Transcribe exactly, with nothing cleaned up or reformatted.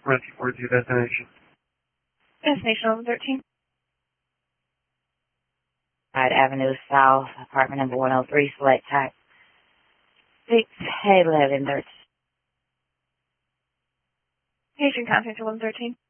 Ready for your destination. Destination eleven thirteen. Hyde Avenue South, apartment number one oh three, select type six eleven thirteen. Patient contact eleven thirteen.